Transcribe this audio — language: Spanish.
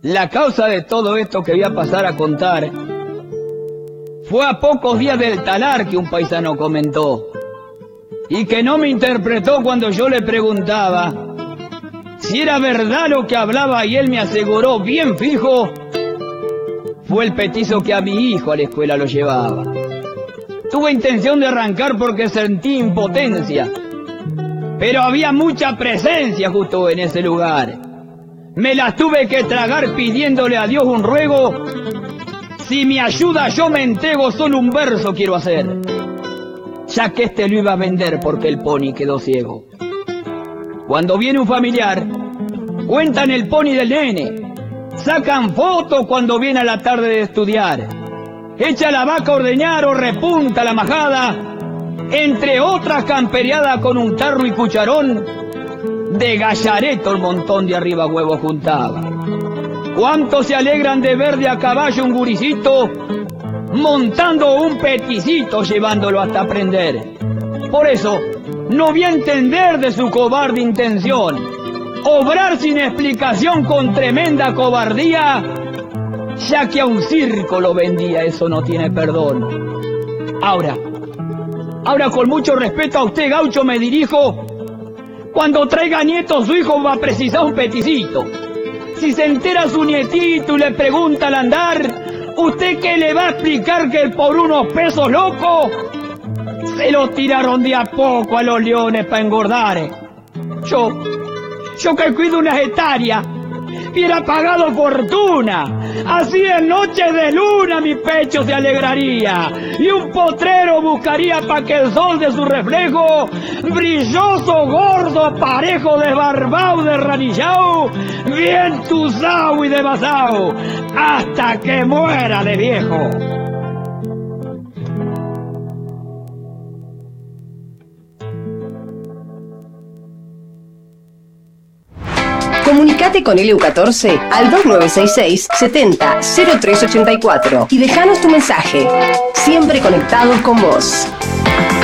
La causa de todo esto que voy a pasar a contar fue a pocos días del talar que un paisano comentó, y que no me interpretó cuando yo le preguntaba si era verdad lo que hablaba, y él me aseguró bien fijo: fue el petizo que a mi hijo a la escuela lo llevaba. Tuve intención de arrancar porque sentí impotencia, pero había mucha presencia justo en ese lugar. Me las tuve que tragar pidiéndole a Dios un ruego: si me ayuda yo me entrego, solo un verso quiero hacer, ya que este lo iba a vender porque el pony quedó ciego. Cuando viene un familiar, cuentan el pony del nene, sacan fotos cuando viene a la tarde de estudiar, echa la vaca a ordeñar o repunta la majada, entre otras camperiadas con un tarro y cucharón, de gallareto el montón de arriba huevos juntaba. ¿Cuántos se alegran de ver de a caballo un guricito montando un peticito, llevándolo hasta aprender? Por eso, no voy a entender de su cobarde intención, obrar sin explicación con tremenda cobardía, ya que a un circo lo vendía, eso no tiene perdón. Ahora con mucho respeto a usted, gaucho, me dirijo: cuando traiga nietos su hijo va a precisar un peticito. Si se entera su nietito y le pregunta al andar, ¿usted qué le va a explicar? Que por unos pesos locos se lo tiraron de a poco a los leones para engordar. Yo que cuido unas hectáreas, hubiera pagado fortuna. Así en noches de luna mi pecho se alegraría, y un potrero buscaría pa' que el sol de su reflejo, brilloso, gordo, parejo, desbarbao, desranillao, bien tuzao y desvasao, hasta que muera de viejo. Comunicate con LU14 al 2966 70 0384 y dejanos tu mensaje. Siempre conectados con vos.